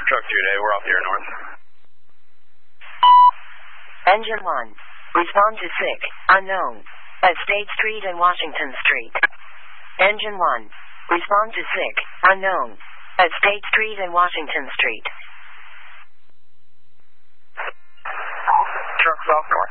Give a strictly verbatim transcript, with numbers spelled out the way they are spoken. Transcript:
Truck two day, we're off here north. Engine one. Respond to sick, unknown, at State Street and Washington Street. Engine one. Respond to sick, unknown, at State Street and Washington Street. Truck south north.